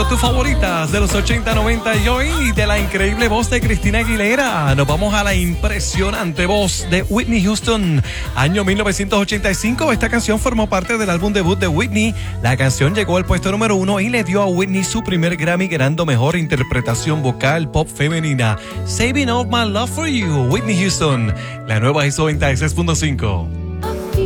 Tus favoritas de los 80, 90 y hoy de la increíble voz de Cristina Aguilera. Nos vamos a la impresionante voz de Whitney Houston. Año 1985, esta canción formó parte del álbum debut de Whitney. La canción llegó al puesto número 1 y le dio a Whitney su primer Grammy, ganando mejor interpretación vocal pop femenina. Saving All My Love For You, Whitney Houston. La nueva hizo 96.5.